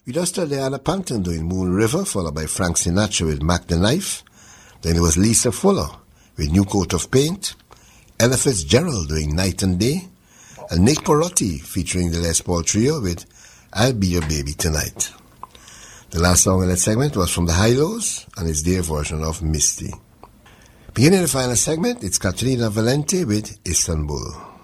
We just heard Diana Panton doing Moon River, followed by Frank Sinatra with Mac the Knife. Then it was Lisa Fuller with New Coat of Paint, Ella Fitzgerald doing Night and Day, and Nick Perotti featuring the Les Paul Trio with I'll Be Your Baby Tonight. The last song in that segment was from the Hi-Lo's and it's their version of Misty. Beginning the final segment, it's Katrina Valente with Istanbul.